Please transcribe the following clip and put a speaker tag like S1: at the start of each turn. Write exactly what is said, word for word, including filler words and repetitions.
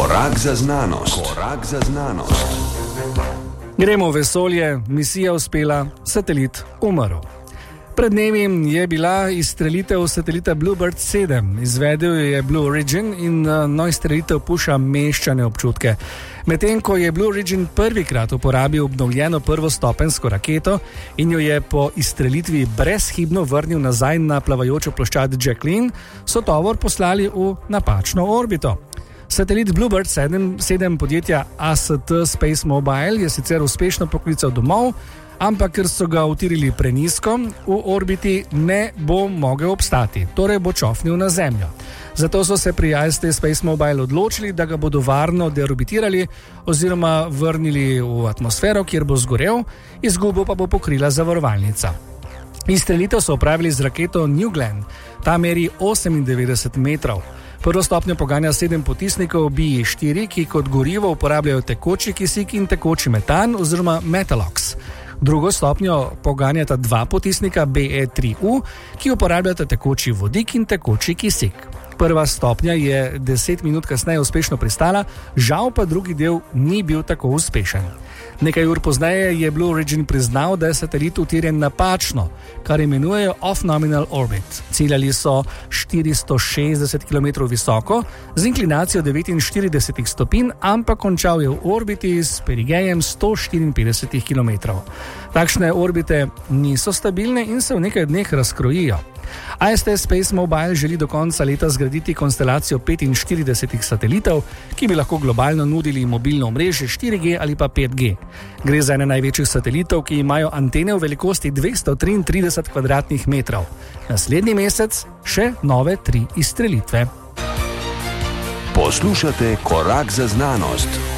S1: Korak za znanost. Korak za znanost.
S2: Gremo v vesolje, misija uspela, satelit umrl. Pred dnevi je bila izstrelitev satelita Bluebird sedem. Izvedel je Blue Origin in no izstrelitev puša meščane občutke. Medtem ko je Blue Origin prvikrat uporabil obnovljeno prvostopenjsko raketo in jo je po izstrelitvi brezhibno vrnil nazaj na plavajočo ploščad Jacqueline, so tovor poslali v napačno orbito. Satelit Bluebird sedem podjetja A S T Space Mobile je sicer uspešno poklical domov, ampak ker so ga utirili prenizko, v orbiti ne bo mogel obstati, torej bo čofnil na Zemljo. Zato so se pri A S T Space Mobile odločili, da ga bodo varno deorbitirali oziroma vrnili v atmosfero, kjer bo zgorel, izgubo pa bo pokrila zavarovalnica. Izstrelitev so opravili z raketo New Glenn, ta meri osemindevetdeset metrov. Prvo stopnjo poganja sedem potisnikov B E štiri, ki kot gorivo uporabljajo tekoči kisik in tekoči metan oziroma metalox. Drugo stopnjo poganjata dva potisnika B E tri U, ki uporabljata tekoči vodik in tekoči kisik. Prva stopnja je deset minut kasneje uspešno pristala, žal pa drugi del ni bil tako uspešen. Nekaj ur pozneje je Blue Origin priznal, da je satelit utirjen napačno, kar imenujejo off-nominal orbit. Ciljali so štiristo šestdeset kilometrov visoko, z inklinacijo devetinštirideset stopinj, ampak končal je v orbiti s perigejem sto štiriinpetdeset kilometrov. Takšne orbite niso stabilne in se v nekaj dneh razkrojijo. A S T Space Mobile želi do konca leta zgraditi konstelacijo petinštirideset satelitov, ki bi lahko globalno nudili mobilno omrežje štiri G ali pa pet G. Gre za ene največjih satelitov, ki imajo antene v velikosti dvesto triintrideset kvadratnih metrov. Naslednji mesec še nove tri izstrelitve.
S1: Poslušate Korak za znanost.